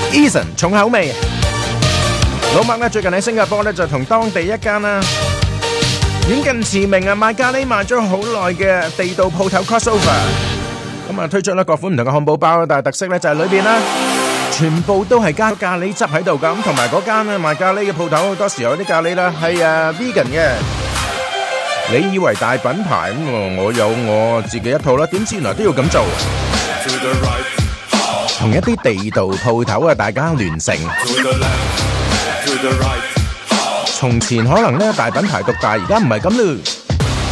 Eason 重口味。老麥咧最近喺新加坡咧就同當地一間啦遠近馳名啊賣咖喱賣咗好耐嘅地道鋪頭 crossover， 咁啊推出啦各款唔同嘅漢堡包，但係特色咧就係裏邊啦全部都係加咖喱汁喺度㗎，咁同埋嗰間咧賣咖喱嘅鋪頭好多時候有啲咖喱啦係vegan 嘅。你以為大品牌咁我有我自己一套啦，點知原來都要咁做，同一啲地道鋪頭啊大家聯成。從前可能咧大品牌獨大，而家唔係咁嘞。